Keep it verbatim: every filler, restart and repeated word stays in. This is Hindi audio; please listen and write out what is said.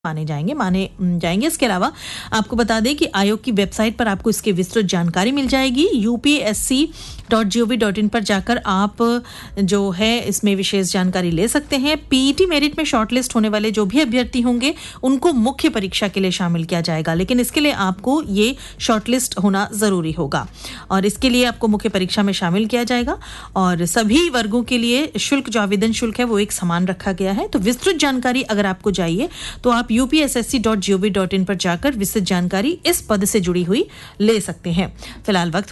माने जाएंगे माने जाएंगे इसके अलावा आपको बता दें कि आयोग की वेबसाइट पर आपको इसकी विस्तृत जानकारी मिल जाएगी। U P S C dot G O V dot in पर जाकर आप जो है इसमें विशेष जानकारी ले सकते हैं। पी ई टी मेरिट में शॉर्टलिस्ट होने वाले जो भी अभ्यर्थी होंगे उनको मुख्य परीक्षा के लिए शामिल किया जाएगा, लेकिन इसके लिए आपको ये शॉर्टलिस्ट होना जरूरी होगा और इसके लिए आपको मुख्य परीक्षा में शामिल किया जाएगा और सभी वर्गों के लिए शुल्क जो आवेदन शुल्क है वो एक समान रखा गया है। तो विस्तृत जानकारी अगर आपको चाहिए तो आप U P S S C dot G O V dot in पर जाकर विस्तृत जानकारी इस पद से जुड़ी हुई ले सकते हैं। फिलहाल वक्त